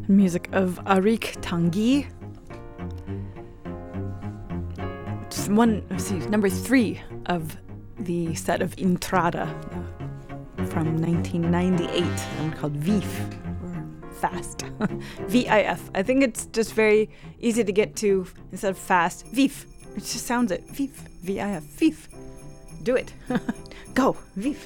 Music of Arik Tanguy. Number 3 of the set of Intrada from 1998, one called Vif, or Fast. V-I-F. I think it's just very easy to get to instead of fast. Vif. It just sounds it. Vif. V-I-F. Vif. Do it. Go. Vif.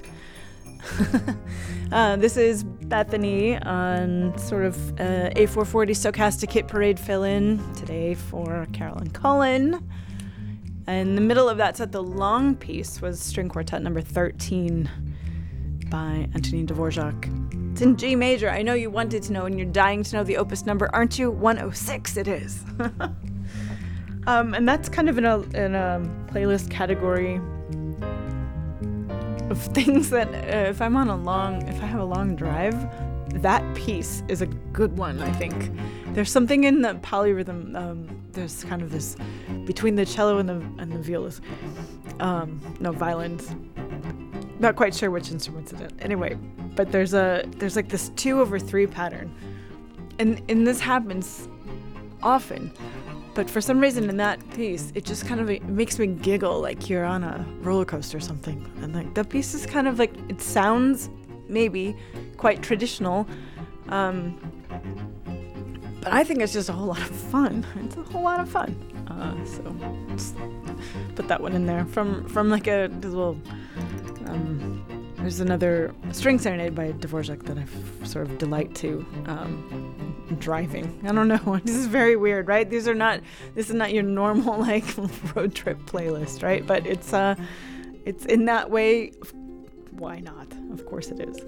This is Bethany on sort of A440 Stochastic Hit Parade fill-in today for Carolyn Cullen. In the middle of that set, the long piece was String Quartet number 13 by Antonin Dvorak. It's in G major. I know you wanted to know and you're dying to know the opus number, aren't you? 106 it is. And that's kind of in a playlist category of things that if I have a long drive, that piece is a good one, I think. There's something in the polyrhythm. There's kind of this between the cello and the violas. Violins. Not quite sure which instruments it is. Anyway, but there's like this 2/3 pattern, and this happens often. But for some reason in that piece, it just kind of makes me giggle like you're on a roller coaster or something. And like that piece is kind of like, it sounds maybe quite traditional, but I think it's just a whole lot of fun. It's a whole lot of fun. So just put that one in there from like a little. There's another string serenade by Dvorak that I sort of delight to. Driving. I don't know. This is very weird, right? This is not your normal like road trip playlist, right? But it's in that way. Why not? Of course it is.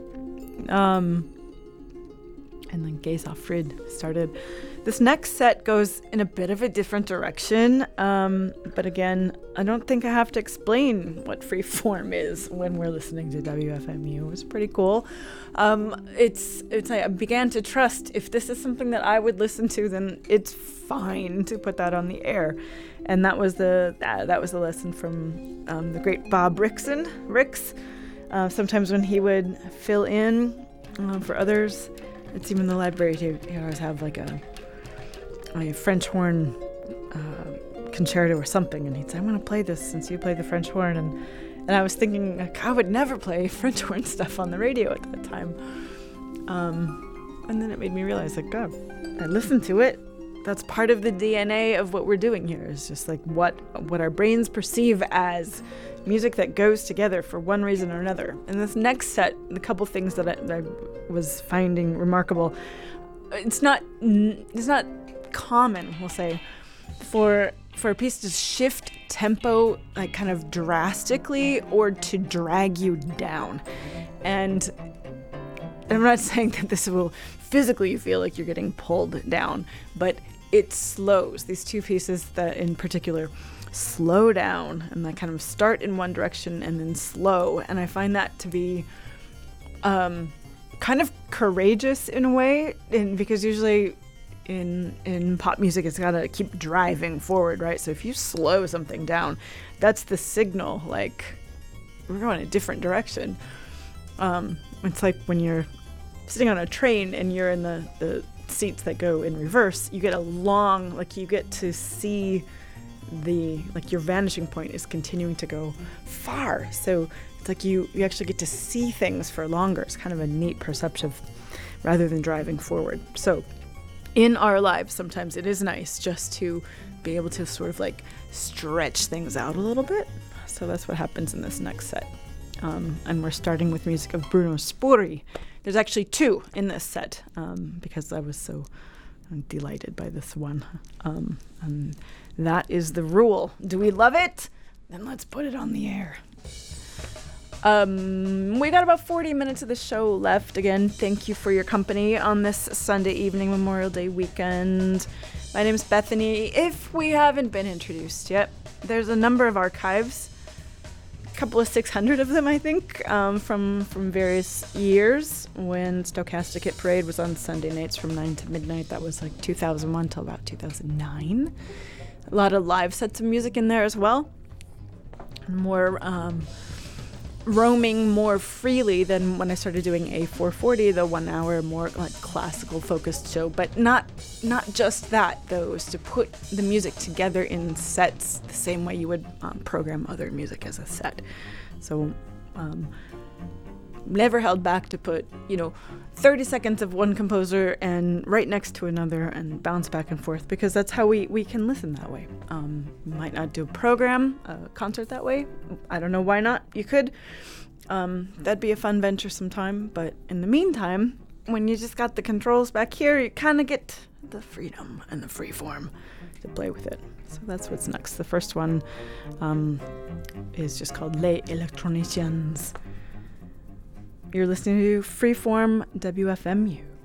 And then Geza Frid started. This next set goes in a bit of a different direction. But again, I don't think I have to explain what freeform is when we're listening to WFMU. It was pretty cool. It's I began to trust if this is something that I would listen to, then it's fine to put that on the air. And that was the lesson from the great Bob Ricks. Sometimes when he would fill in for others, it's even the library too. You always have like a French horn concerto or something, and he'd say, "I want to play this since you play the French horn." And I was thinking, like, I would never play French horn stuff on the radio at that time. And then it made me realize, like, God, I listened to it. That's part of the DNA of what we're doing here. Is just like what our brains perceive as music that goes together for one reason or another. And this next set, the couple things that I was finding remarkable, it's not common, we'll say, for a piece to shift tempo like kind of drastically or to drag you down. And I'm not saying that this will physically feel like you're getting pulled down, but it slows. These two pieces that in particular slow down and like kind of start in one direction and then slow. And I find that to be kind of courageous in a way, because usually in pop music it's got to keep driving forward, right? So if you slow something down, that's the signal, like we're going a different direction. It's like when you're sitting on a train and you're in the seats that go in reverse, you get you get to see your vanishing point is continuing to go far. So it's like you actually get to see things for longer. It's kind of a neat perception rather than driving forward. So in our lives, sometimes it is nice just to be able to sort of like stretch things out a little bit. So that's what happens in this next set. And we're starting with music of Bruno Spuri. There's actually 2 in this set, because I was so delighted by this one. And that is the rule. Do we love it? Then let's put it on the air. We got about 40 minutes of the show left. Again, thank you for your company on this Sunday evening, Memorial Day weekend. My name's Bethany. If we haven't been introduced yet, there's a number of archives, a couple of 600 of them, I think, from various years when Stochastic Hit Parade was on Sunday nights from 9 to midnight. That was like 2001 till about 2009. A lot of live sets of music in there as well. More roaming more freely than when I started doing A440, the 1 hour more like classical focused show. But not just that, though, is to put the music together in sets the same way you would program other music as a set. So never held back to put 30 seconds of one composer and right next to another and bounce back and forth, because that's how we can listen that way. Might not do a concert that way. I don't know why not. You could. That'd be a fun venture sometime. But in the meantime, when you just got the controls back here, you kind of get the freedom and the free form to play with it. So that's what's next. The first one is just called Les Electroniciens. You're listening to Freeform WFMU.